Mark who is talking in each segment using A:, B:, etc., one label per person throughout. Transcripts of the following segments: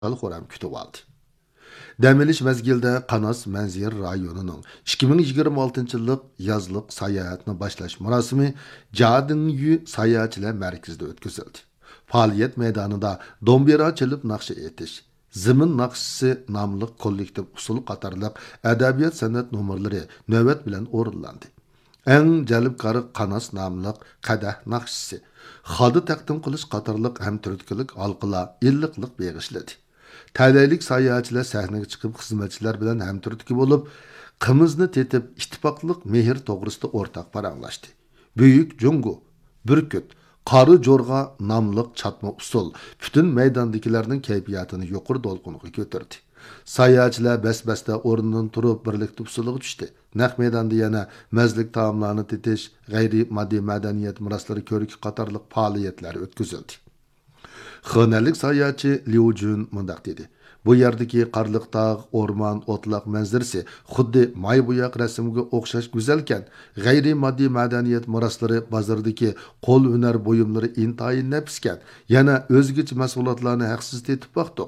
A: xo'ram kutib oldi. Dam olish mezgilida Qanos Manzir rayonining 2026-yillik yozliq sayohatni boshlash marosimi Jadinyu sayohatchilar markazida o'tkazildi. Faoliyat maydonida dombira chalib naqsha etish, Zimin naqshisi nomli kollektiv usul qatorliq adabiyot san'at nomerlari navbat bilan o'rinlandi. Eng jalbkor Qanos nomli qadah naqshisi, xodi taqdim qilish qatorliq ham turkilik halqalar illiqlik beg'ishladi. Tədəylik sayahatçılar səhnəyə çıxıb xizmətçilər bilan həmtürtki olub, qimizni tetib ittifaqlıq mehir toğrusida ortaq paranlaşdı. Büyük Jungo, Bürküt, Qarı Jorğa namlıq çatma usul bütün meydandakilərinin keyfiyyatını yuqur dolğunluğa götürdü. Sayahatçılar bəs-bəsdə orundan turub birlikdə usuluğa düşdü. Naq meydanda yana məzlik taamlarını tetiş, qeyri-maddi mədəniyyət mirasları körükü qatarlıq fəaliyyətləri ötküzüldü. Xönəlik sayahatçı Liu Jun mundaq dedi. Bu yerdagi qarliq tağ, orman, otlaq manzarasi xuddi may bo'yoq rasmga o'xshash go'zalkan, g'ayri-moddiy madaniyat miroslari bozordagi qo'l hunar buyumlari intayin nafiskan, yana o'zgacha mas'uliyatlarni haqsiz tetib boqdiq.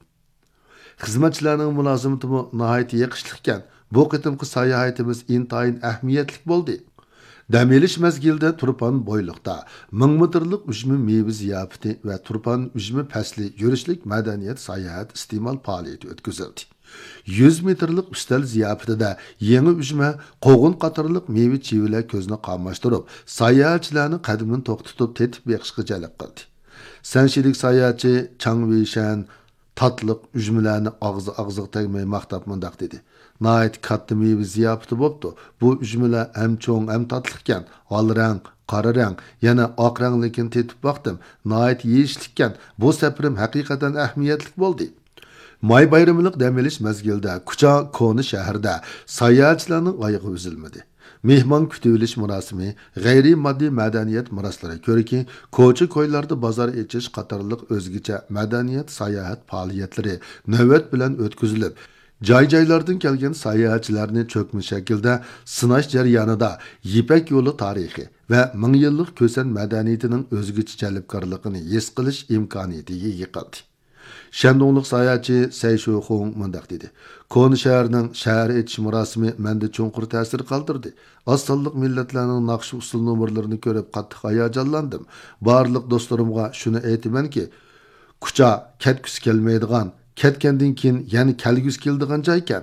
A: Xizmatchilarning mulozimati nihoyat yiqishlikan. Bu qitimqi sayohatimiz intayin ahamiyatli bo'ldi. Dam olish mezgilida Turpan bo'yliqda 1000 metrlik ujmi meva ziyofati va Turpan ujmi pasli yurishlik madaniyat sayohat iste'mol faoliyati o'tkazildi. 100 metrlik ustal ziyofatida yangi ujma, qo'g'in qatorliq meva chevalar ko'zni qamashtirib, sayohatchilarni qadamini to'xtatib tetib beqishga jalb qildi. Sanshilik sayohatchi Chang Weishan tatliq ujmalarni og'ziga tegmay maqtab mundaq dedi. Nayt katta meva ziyofati bo'pti. Bu ujmalar ham cho'ng, ham tatliqkan. Ol rang, qora rang, yana oq ranglikini tetib boqdim. Nayt yeyishlikkan. Bu safarim haqiqatan ahamiyatli bo'ldi. May bayramilik dam olish mezgilida Kucha Koni shahrida sayohatchilarning oyog'i uzilmadi. Mehmon kutib olish murosimi, g'ayri-moddiy madaniyat miroslari ko'riki, ko'cha-ko'ylarda bozor echish qatorliq o'zgacha madaniyat sayohat faoliyatlari navbat bilan o'tkazilib, joy-joylardan kelgan sayohatchilarni cho'kma shaklda sinash jarayonida Yipak yo'li tarixi va 1000 yillik ko'san madaniyatining o'zgacha jalbkorligini his qilish imkoniyatiga yiqildi. Shandonliq sayohatchi Say Shuxong mundaq dedi. Koni shaharning shahar etish murosimi menda cho'nqur ta'sir qoldirdi. Az sonliq millatlarning naqsh usul nomerlarini ko'rib qattiq hayajonlandim. Barliq do'stlarimga shuni aytamanki, Kucha ketkus kelmaydigan, ketgandan keyin yana kelgus keldigan joy ekan.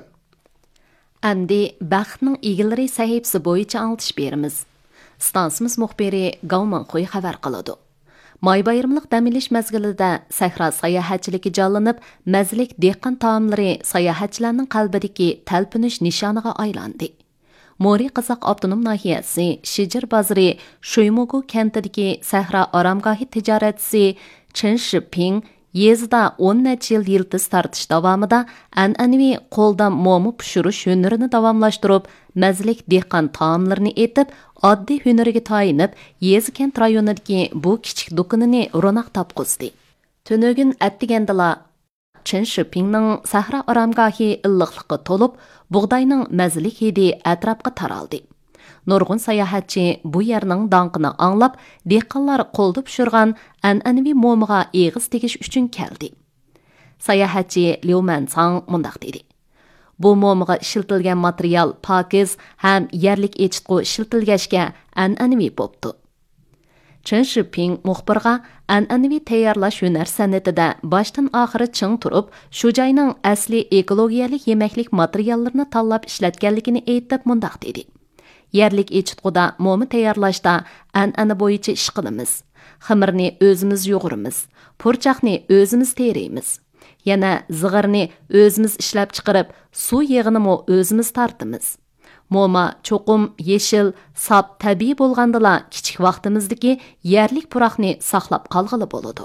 B: Endi baxtning egilari sahifasi bo'yicha anglitish beramiz. Stansimiz muxbiri Gavman Qo'y xabar qiladi. May bayramlıq dam olish mezgilida sahra sayohatchiligi jonlanib, mazlik dehqon taomlari sayohatchilarning qalbidagi talpinish nishoniga aylandi. Mori Qozoq avtonom nahiyasi Shijir bozori Shoymogu kentidagi sahra oromgohi tijoratchisi Chen Shiping yezida 10 necha yil yiltiz tartish davomida an'anaviy qo'lda momo pishirish hunarini davomlashtirib, mazlik dehqon taomlarini etib, oddiy hunariga tayinib, Yezkent rayonidagi bu kichik do'konini ro'naq topqizdi. Tunugin atdigandala Chen Shipingning sahra oromgohi illiqliqqa to'lib, bug'doyning mazlik hidi atrofga taraldi. Nurg'un sayohatchi bu yerning donqini anglab, dehqonlar qo'lda pishirgan an'anaviy momiga eg'iz tegish uchun keldi. Sayohatchi Liu Mansang mundaq dedi. Bu momiga ishlatilgan material pokiz ham yerlik echitqu ishlatilgashga an'anaviy bo'pti. Chen Shiping muxbirga an'anaviy tayyorlash hunar san'atida boshdan oxiri ching turib, shu joyning asli ekologiyalik yemaklik materiallarini tanlab ishlatganligini aytib mundaq dedi. Yerlik echitquda momi tayyorlashda an'ana bo'yicha ish qilamiz. Xamirni o'zimiz yo'g'irimiz, purchaqni o'zimiz teraymiz. Yana zig'irni o'zimiz ishlab chiqarib, suv yig'inimi o'zimiz tartimiz. Moma cho'qim yeshil, sap tabiiy bo'lgandila kichik vaqtimizdagi yerlik puroqni saqlab qolg'ili bo'ladi.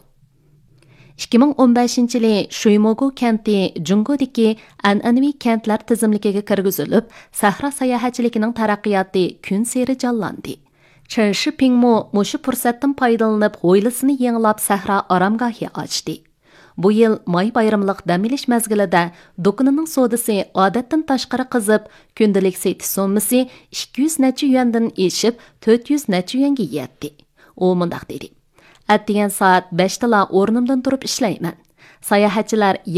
B: 2015-yili Shoymogu kenti Jungodagi an'anaviy kentlar tizimligiga kirgizilib, sahra sayohatchiligining taraqqiyoti kun sari jonlandi. Chen Shipingmo mushu fursatdan foydalanib, g'o'ylisini yangilab sahra oromgohi ochdi. Bu yil may bayramliq dam olish mezgilida do'konining sodasi odatdan tashqari qizib, kundalik setish sommasi 200 necha yuandan eshib 400 necha yuanga yetdi. U mundaq dedi. Atdigan soat 5 tala o'rnimdan turib ishlayman. Sayohatchilar